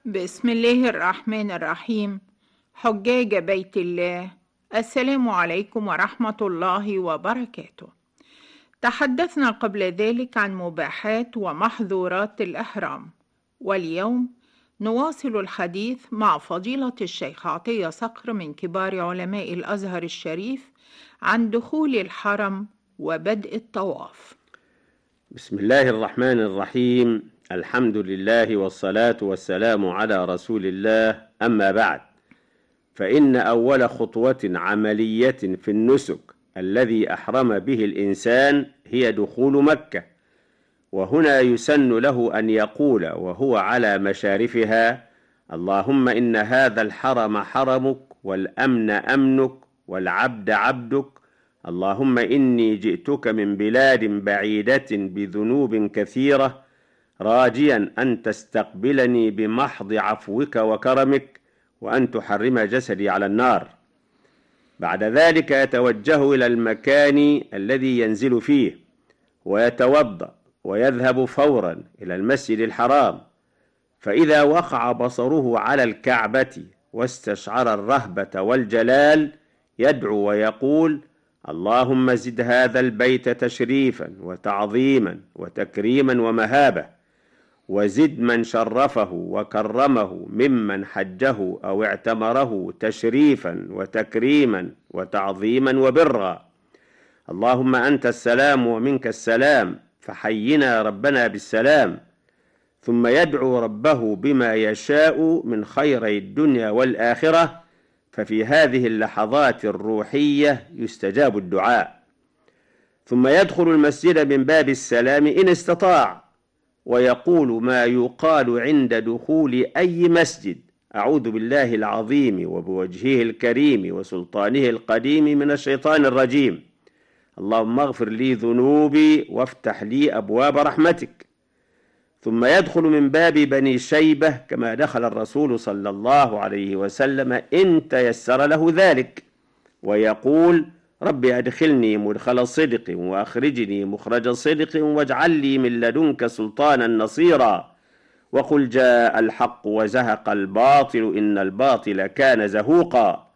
بسم الله الرحمن الرحيم. حجاج بيت الله، السلام عليكم ورحمة الله وبركاته. تحدثنا قبل ذلك عن مباحات ومحظورات الإحرام، واليوم نواصل الحديث مع فضيلة الشيخ عطية صقر من كبار علماء الأزهر الشريف عن دخول الحرم وبدء الطواف. بسم الله الرحمن الرحيم. الحمد لله والصلاة والسلام على رسول الله، أما بعد، فإن أول خطوة عملية في النسك الذي أحرم به الإنسان هي دخول مكة، وهنا يسن له أن يقول وهو على مشارفها: اللهم إن هذا الحرم حرمك، والأمن أمنك، والعبد عبدك. اللهم إني جئتك من بلاد بعيدة بذنوب كثيرة، راجيا أن تستقبلني بمحض عفوك وكرمك، وأن تحرم جسدي على النار. بعد ذلك يتوجه إلى المكان الذي ينزل فيه، ويتوضأ ويذهب فورا إلى المسجد الحرام، فإذا وقع بصره على الكعبة واستشعر الرهبة والجلال يدعو ويقول: اللهم زد هذا البيت تشريفا وتعظيما وتكريما ومهابة، وزد من شرفه وكرمه ممن حجه أو اعتمره تشريفا وتكريما وتعظيما وبرا. اللهم أنت السلام ومنك السلام، فحينا ربنا بالسلام. ثم يدعو ربه بما يشاء من خيري الدنيا والآخرة، ففي هذه اللحظات الروحية يستجاب الدعاء. ثم يدخل المسجد من باب السلام إن استطاع، ويقول ما يقال عند دخول أي مسجد: أعوذ بالله العظيم وبوجهه الكريم وسلطانه القديم من الشيطان الرجيم. اللهم اغفر لي ذنوبي وافتح لي أبواب رحمتك. ثم يدخل من باب بني شيبة كما دخل الرسول صلى الله عليه وسلم إن تيسر له ذلك، ويقول: رب أدخلني مدخل صدق وأخرجني مخرج صدق واجعل لي من لدنك سلطانا نصيرا. وقل جاء الحق وزهق الباطل إن الباطل كان زهوقا.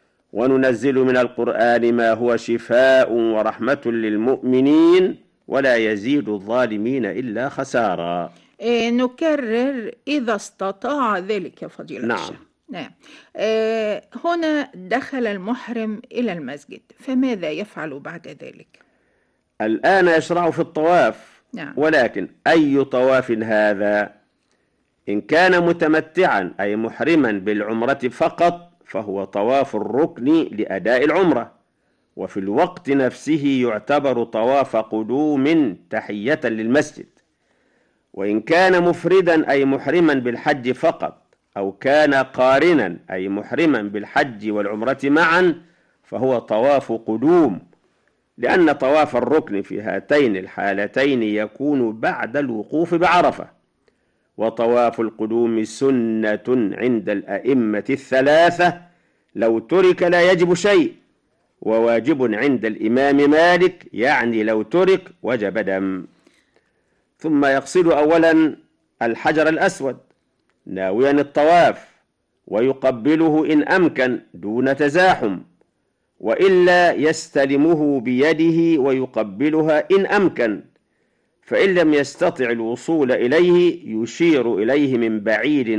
وننزل من القرآن ما هو شفاء ورحمة للمؤمنين ولا يزيد الظالمين إلا خسارا. نكرر إذا استطاع ذلك يا فضيلة الشيخ. نعم. هنا دخل المحرم إلى المسجد، فماذا يفعل بعد ذلك؟ الآن يشرع في الطواف. نعم. ولكن أي طواف هذا؟ إن كان متمتعا أي محرما بالعمرة فقط فهو طواف الركن لأداء العمرة، وفي الوقت نفسه يعتبر طواف قدوم تحية للمسجد. وإن كان مفردا أي محرما بالحج فقط، أو كان قارنا أي محرما بالحج والعمرة معا، فهو طواف قدوم، لأن طواف الركن في هاتين الحالتين يكون بعد الوقوف بعرفة. وطواف القدوم سنة عند الأئمة الثلاثة، لو ترك لا يجب شيء، وواجب عند الإمام مالك، يعني لو ترك وجب دم. ثم يقصد أولا الحجر الأسود ناويا الطواف، ويقبله إن أمكن دون تزاحم، وإلا يستلمه بيده ويقبلها إن أمكن، فإن لم يستطع الوصول إليه يشير إليه من بعيد